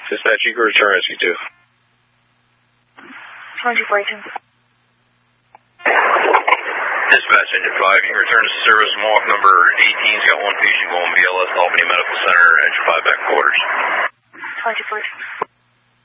Dispatch, you can return rescue 2. 2418. Dispatch, engine 5, you can return to service. Walk number 18's got one patient going BLS Albany Medical Center, engine 5 back quarters. 2418.